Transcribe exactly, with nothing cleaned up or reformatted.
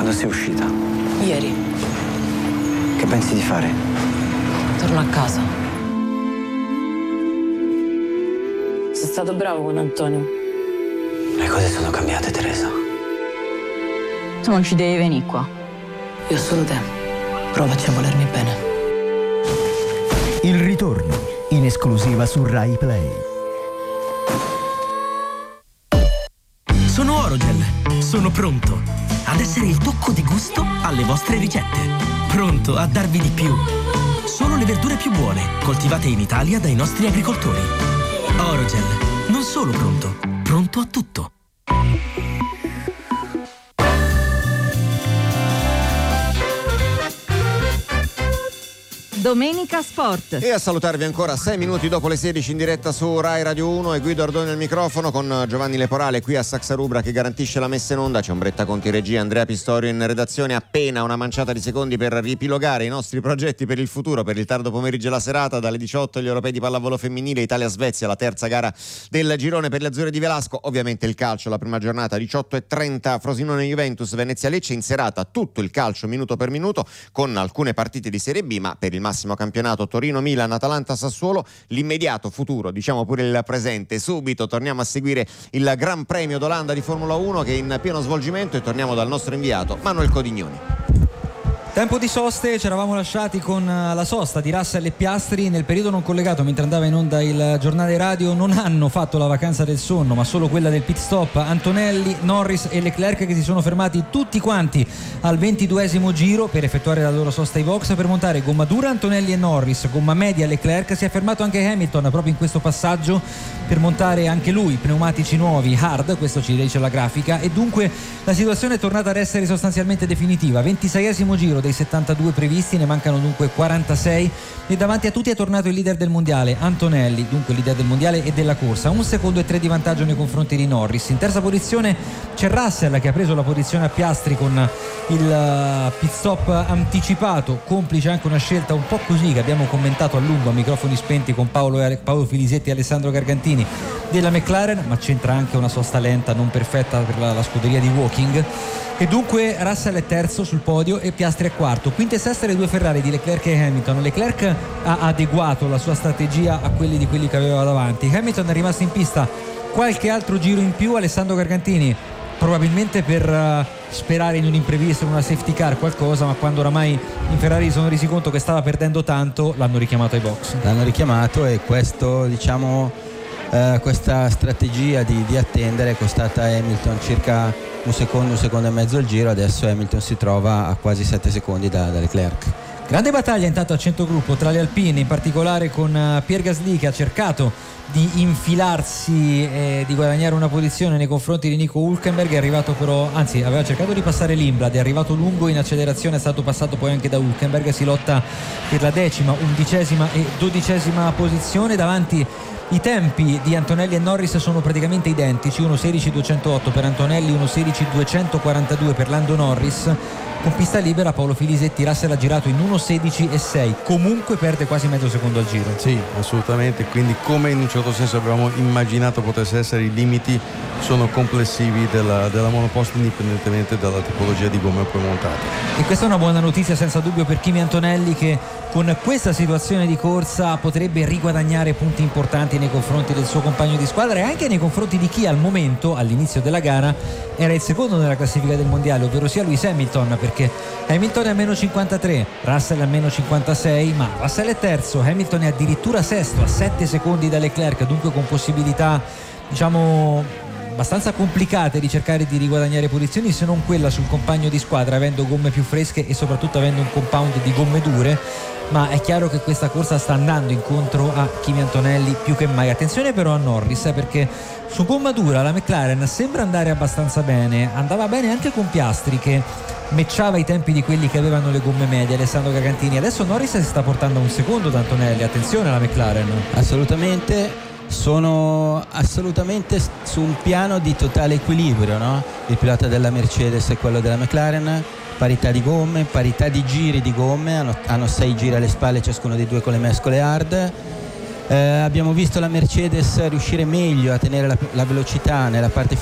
Quando sei uscita? Ieri. Che pensi di fare? Torno a casa. Sei stato bravo con Antonio. Le cose sono cambiate, Teresa. Tu non ci devi venire qua. Io ho solo te. Provaci a volermi bene. Il ritorno, in esclusiva su Rai Play. Sono Orogel. Sono pronto ad essere il tocco di gusto alle vostre ricette. Pronto a darvi di più. Solo le verdure più buone, coltivate in Italia dai nostri agricoltori. Orogel, non solo pronto, pronto a tutto. Domenica Sport. E a salutarvi ancora sei minuti dopo le sedici in diretta su Rai Radio uno e Guido Ardoni al microfono con Giovanni Leporale qui a Saxa Rubra che garantisce la messa in onda. C'è Ombretta Conti regia, Andrea Pistorio in redazione. Appena una manciata di secondi per riepilogare i nostri progetti per il futuro, per il tardo pomeriggio e la serata. Dalle diciotto gli europei di pallavolo femminile, Italia-Svezia, la terza gara del girone per le azzurre di Velasco. Ovviamente il calcio, la prima giornata diciotto e trenta, Frosinone-Juventus, Venezia-Lecce. In serata tutto il calcio minuto per minuto con alcune partite di Serie B, ma per il massimo campionato Torino-Milan, Atalanta-Sassuolo, l'immediato futuro, diciamo pure il presente. Subito torniamo a seguire il Gran Premio d'Olanda di Formula uno che è in pieno svolgimento e torniamo dal nostro inviato Manuel Codignoni. Tempo di soste, ci eravamo lasciati con la sosta di Russell e Piastri nel periodo non collegato mentre andava in onda il giornale radio. Non hanno fatto la vacanza del sonno ma solo quella del pit stop. Antonelli, Norris e Leclerc che si sono fermati tutti quanti al ventiduesimo giro per effettuare la loro sosta ai box per montare gomma dura Antonelli e Norris, gomma media Leclerc. Si è fermato anche Hamilton proprio in questo passaggio per montare anche lui pneumatici nuovi hard, questo ci dice la grafica, e dunque la situazione è tornata ad essere sostanzialmente definitiva. ventiseiesimo giro dei settantadue previsti, ne mancano dunque quarantasei e davanti a tutti è tornato il leader del mondiale Antonelli, dunque leader del mondiale e della corsa, un secondo e tre di vantaggio nei confronti di Norris. In terza posizione c'è Russell che ha preso la posizione a Piastri con il pit stop anticipato, complice anche una scelta un po' così che abbiamo commentato a lungo a microfoni spenti con Paolo, Paolo Filisetti e Alessandro Gargantini della McLaren, ma c'entra anche una sosta lenta non perfetta per la, la scuderia di Woking. E dunque Russell è terzo sul podio e Piastri è quarto. Quinte e seste le due Ferrari di Leclerc e Hamilton. Leclerc ha adeguato la sua strategia a quelli di quelli che aveva davanti. Hamilton è rimasto in pista qualche altro giro in più. Alessandro Gargantini probabilmente per uh, sperare in un imprevisto, in una safety car, qualcosa, ma quando oramai in Ferrari sono resi conto che stava perdendo tanto, l'hanno richiamato ai box. L'hanno richiamato e questo, diciamo, uh, questa strategia di, di attendere è costata a Hamilton circa un secondo, un secondo e mezzo al giro. Adesso Hamilton si trova a quasi sette secondi da, da Leclerc. Grande battaglia intanto a centrogruppo tra le alpine, in particolare con Pierre Gasly che ha cercato di infilarsi e di guadagnare una posizione nei confronti di Nico Hülkenberg. È arrivato però, anzi aveva cercato di passare Lindblad, è arrivato lungo in accelerazione, è stato passato poi anche da Hülkenberg. Si lotta per la decima, undicesima e dodicesima posizione. Davanti i tempi di Antonelli e Norris sono praticamente identici, uno sedici duecentootto per Antonelli, uno sedici duecentoquarantadue per Lando Norris. Con pista libera Paolo Filisetti, Russell ha girato in uno sedici e sei, comunque perde quasi mezzo secondo al giro. Sì, assolutamente, quindi come in un certo senso avevamo immaginato potesse essere, i limiti sono complessivi della, della monoposto indipendentemente dalla tipologia di gomme poi montate. E questa è una buona notizia senza dubbio per Kimi Antonelli che con questa situazione di corsa potrebbe riguadagnare punti importanti nei confronti del suo compagno di squadra e anche nei confronti di chi al momento, all'inizio della gara, era il secondo nella classifica del mondiale, ovvero sia Lewis Hamilton, perché Hamilton è a meno cinquantatré, Russell è a meno cinquantasei, ma Russell è terzo, Hamilton è addirittura sesto a sette secondi da Leclerc, dunque con possibilità, diciamo, abbastanza complicate di cercare di riguadagnare posizioni, se non quella sul compagno di squadra, avendo gomme più fresche e soprattutto avendo un compound di gomme dure. Ma è chiaro che questa corsa sta andando incontro a Kimi Antonelli più che mai. Attenzione però a Norris, perché su gomma dura la McLaren sembra andare abbastanza bene, andava bene anche con Piastri che matchava i tempi di quelli che avevano le gomme medie, Alessandro Gargantini. Adesso Norris si sta portando un secondo da Antonelli, attenzione alla McLaren. Assolutamente, sono assolutamente su un piano di totale equilibrio, no? Il pilota della Mercedes e quello della McLaren, parità di gomme, parità di giri di gomme, hanno, hanno sei giri alle spalle ciascuno dei due con le mescole hard. Eh, abbiamo visto la Mercedes riuscire meglio a tenere la, la velocità nella parte